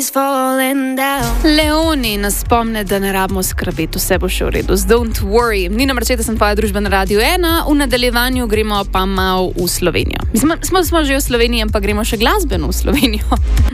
Leoni nas spomne, da ne rabimo skrbeti, vse bo še v redu. Don't worry. Nina Marčeta, sem tvoja družba na Radiu 1. V nadaljevanju gremo pa malo v Slovenijo. Smo že v Sloveniji, ampak gremo še glasbeno v Slovenijo.